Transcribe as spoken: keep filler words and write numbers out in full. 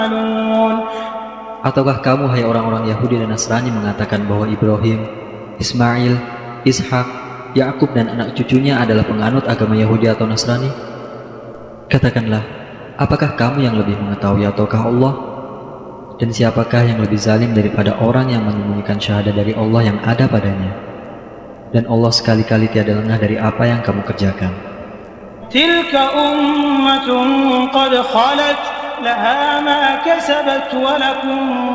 Ataukah kamu, hai orang-orang Yahudi dan Nasrani, mengatakan bahwa Ibrahim, Ismail, Ishak, Yakub dan anak cucunya adalah penganut agama Yahudi atau Nasrani? Katakanlah, apakah kamu yang lebih mengetahui ataukah Allah? Dan siapakah yang lebih zalim daripada orang yang menyembunyikan syahadat dari Allah yang ada padanya? Dan Allah sekali-kali tiada lengah dari apa yang kamu kerjakan. Tilka ummatun qad khalat laha ma kasabat wa lakum